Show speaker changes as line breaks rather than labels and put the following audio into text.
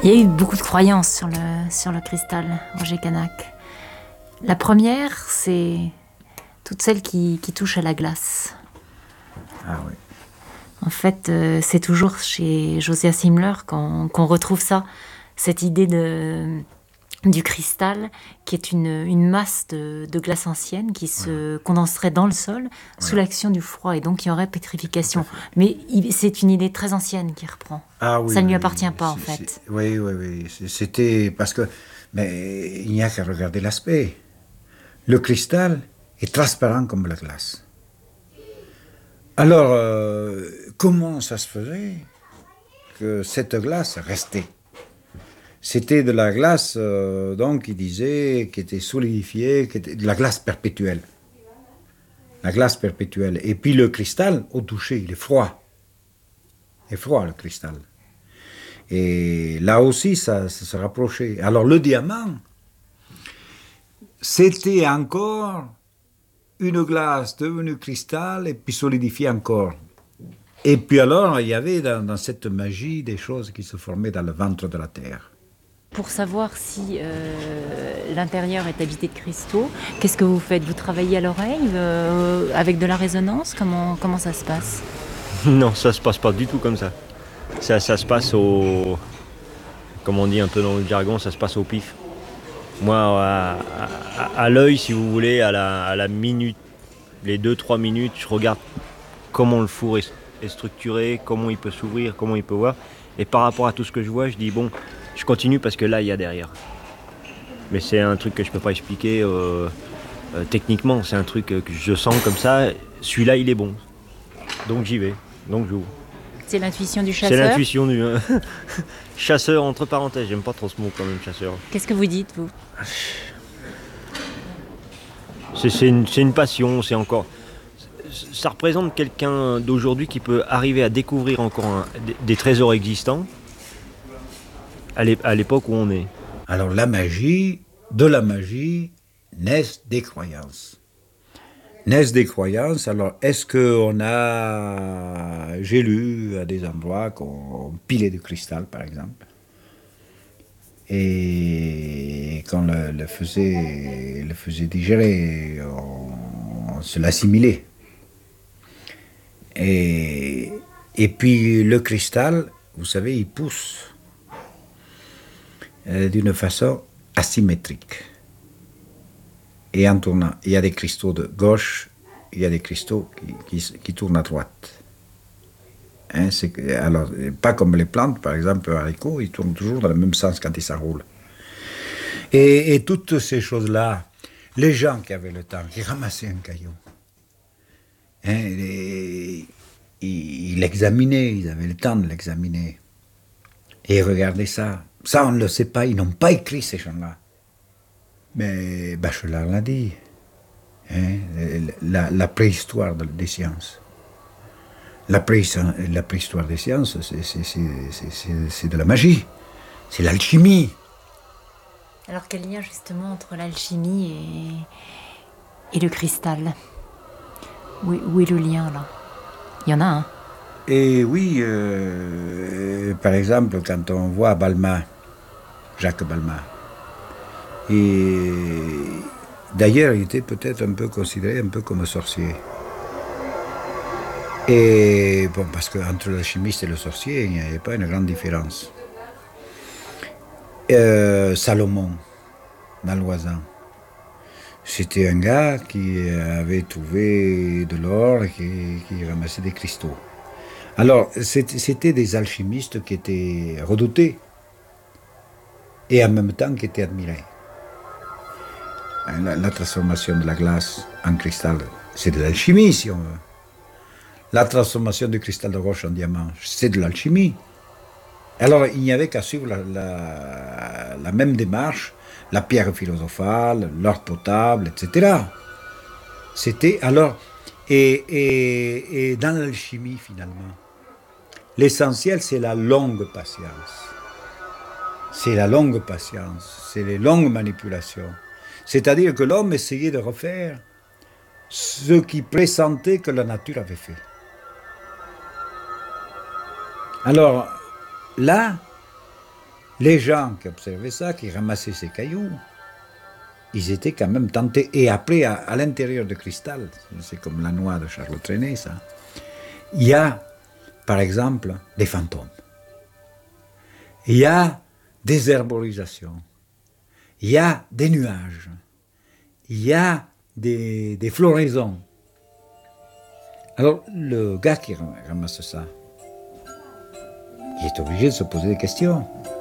Il y a eu beaucoup de croyances sur le cristal, Roger Canac. La première, c'est toutes celles qui touchent à la glace.
Ah oui.
En fait, c'est toujours chez Josias Himmler qu'on retrouve ça, cette idée du cristal, qui est une masse de glace ancienne qui se condenserait dans le sol sous l'action du froid, et donc il y aurait pétrification. Mais c'est une idée très ancienne qui reprend.
Ah oui,
Ça ne lui
oui,
appartient
oui.
pas, en fait.
Oui, oui, oui. C'était parce que... Mais il n'y a qu'à regarder l'aspect. Le cristal est transparent comme la glace. Alors, comment ça se faisait que cette glace restait? C'était de la glace, donc, il disait, qui était solidifiée, qui était de la glace perpétuelle. La glace perpétuelle. Et puis le cristal, au toucher, il est froid. Il est froid, le cristal. Et là aussi, ça se rapprochait. Alors le diamant, c'était encore une glace devenue cristal et puis solidifiée encore. Et puis alors, il y avait dans cette magie des choses qui se formaient dans le ventre de la Terre.
Pour savoir si l'intérieur est habité de cristaux, qu'est-ce que vous faites? Vous travaillez à l'oreille avec de la résonance? Comment ça se passe?
Non, ça se passe pas du tout comme ça. Ça se passe au... Comme on dit un peu dans le jargon, ça se passe au pif. Moi, à l'œil, si vous voulez, à la minute, les 2-3 minutes, je regarde comment le four est structuré, comment il peut s'ouvrir, comment il peut voir. Et par rapport à tout ce que je vois, je dis bon, je continue parce que là, il y a derrière. Mais c'est un truc que je peux pas expliquer techniquement. C'est un truc que je sens comme ça. Celui-là, il est bon. Donc j'y vais. Donc j'ouvre.
C'est l'intuition du
C'est
chasseur?
l'intuition du chasseur, entre parenthèses. J'aime pas trop ce mot quand même, chasseur.
Qu'est-ce que vous dites, vous?
C'est une passion, c'est encore... Ça représente quelqu'un d'aujourd'hui qui peut arriver à découvrir encore des trésors existants à l'époque où on est.
Alors de la magie, naissent des croyances. Alors est-ce qu'on a... J'ai lu à des endroits qu'on pilait du cristal, par exemple, et qu'on le faisait digérer, on se l'assimilait. Et puis le cristal, vous savez, il pousse d'une façon asymétrique. Et en tournant, il y a des cristaux de gauche, il y a des cristaux qui tournent à droite. Hein, alors, pas comme les plantes, par exemple, le haricot, ils tournent toujours dans le même sens quand ils s'enroulent. Et toutes ces choses-là, les gens qui avaient le temps, qui ramassaient un caillou, hein, ils l'examinaient, ils avaient le temps de l'examiner. Et regardaient ça. Ça, on ne le sait pas, ils n'ont pas écrit ces gens-là. Mais Bachelard l'a dit, hein, la préhistoire des sciences. La préhistoire des sciences, c'est de la magie, c'est l'alchimie.
Alors quel lien justement entre l'alchimie et le cristal? Où est le lien là? Il y en a un.
Et oui, par exemple, quand on voit Balmat, Jacques Balmat, et d'ailleurs, il était peut-être un peu considéré un peu comme un sorcier. Et bon, parce qu'entre l'alchimiste et le sorcier, il n'y avait pas une grande différence. Salomon, Malvoisin, c'était un gars qui avait trouvé de l'or et qui ramassait des cristaux. Alors, c'était des alchimistes qui étaient redoutés et en même temps qui étaient admirés. La transformation de la glace en cristal, c'est de l'alchimie, si on veut. La transformation du cristal de roche en diamant, c'est de l'alchimie. Alors, il n'y avait qu'à suivre la même démarche, la pierre philosophale, l'or potable, etc. C'était alors... Et dans l'alchimie, finalement, l'essentiel, c'est la longue patience. C'est la longue patience, c'est les longues manipulations. C'est-à-dire que l'homme essayait de refaire ce qui pressentait que la nature avait fait. Alors, là, les gens qui observaient ça, qui ramassaient ces cailloux, ils étaient quand même tentés. Et après, à l'intérieur de cristal, c'est comme la noix de Charles Trenet, ça, il y a, par exemple, des fantômes. Il y a des herborisations. Il y a des nuages. Il y a des floraisons. Alors, le gars qui ramasse ça, il est obligé de se poser des questions.